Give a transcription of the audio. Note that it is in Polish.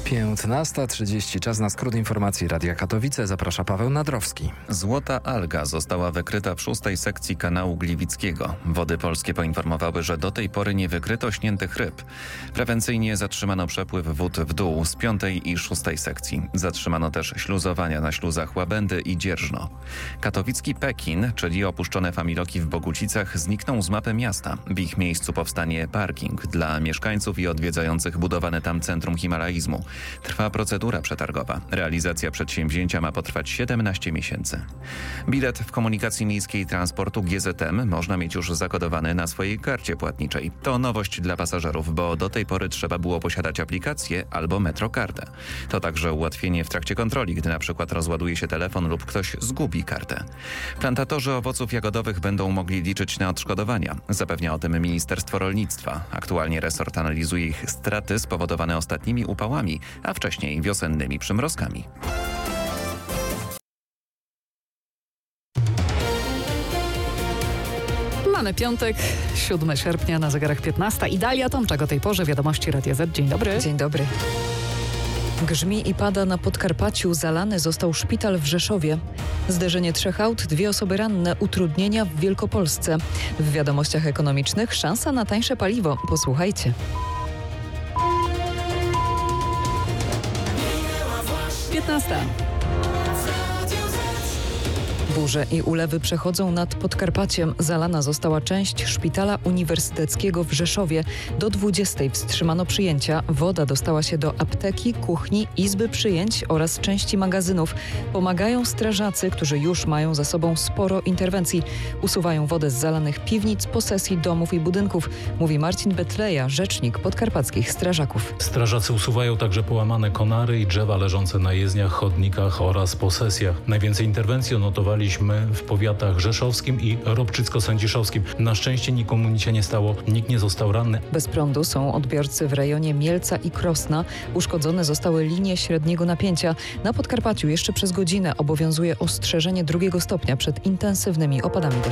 15:30. Czas na skrót informacji Radia Katowice. Zaprasza Paweł Nadrowski. Złota alga została wykryta w 6. sekcji kanału Gliwickiego. Wody polskie poinformowały, że do tej pory nie wykryto śniętych ryb. Prewencyjnie zatrzymano przepływ wód w dół z 5. i 6. sekcji. Zatrzymano też śluzowania na śluzach Łabędy i Dzierżno. Katowicki Pekin, czyli opuszczone familoki w Bogucicach, znikną z mapy miasta. W ich miejscu powstanie parking dla mieszkańców i odwiedzających budowane tam Centrum Himalaizmu. Trwa procedura przetargowa. Realizacja przedsięwzięcia ma potrwać 17 miesięcy. Bilet w komunikacji miejskiej transportu GZM można mieć już zakodowany na swojej karcie płatniczej. To nowość dla pasażerów, bo do tej pory trzeba było posiadać aplikację albo metrokartę. To także ułatwienie w trakcie kontroli, gdy na przykład rozładuje się telefon lub ktoś zgubi kartę. Plantatorzy owoców jagodowych będą mogli liczyć na odszkodowania. Zapewnia o tym Ministerstwo Rolnictwa. Aktualnie resort analizuje ich straty spowodowane ostatnimi upałami, a wcześniej wiosennymi przymrozkami. Mamy piątek, 7 sierpnia, na zegarach 15. I Dalia Tomczak o tej porze, wiadomości Radia Z. Dzień dobry. Dzień dobry. Grzmi i pada na Podkarpaciu, zalany został szpital w Rzeszowie. Zderzenie 3 aut, 2 osoby ranne, utrudnienia w Wielkopolsce. W wiadomościach ekonomicznych szansa na tańsze paliwo. Posłuchajcie. 15. Burze i ulewy przechodzą nad Podkarpaciem. Zalana została część szpitala uniwersyteckiego w Rzeszowie. Do 20 wstrzymano przyjęcia. Woda dostała się do apteki, kuchni, izby przyjęć oraz części magazynów. Pomagają strażacy, którzy już mają za sobą sporo interwencji. Usuwają wodę z zalanych piwnic, posesji, domów i budynków, mówi Marcin Betleja, rzecznik podkarpackich strażaków. Strażacy usuwają także połamane konary i drzewa leżące na jezdniach, chodnikach oraz posesjach. Najwięcej interwencji odnotowaliśmy w powiatach rzeszowskim i ropczycko-sędziszowskim. Na szczęście nikomu nic się nie stało, nikt nie został ranny. Bez prądu są odbiorcy w rejonie Mielca i Krosna. Uszkodzone zostały linie średniego napięcia. Na Podkarpaciu jeszcze przez godzinę obowiązuje ostrzeżenie 2. stopnia przed intensywnymi opadami deszczowymi.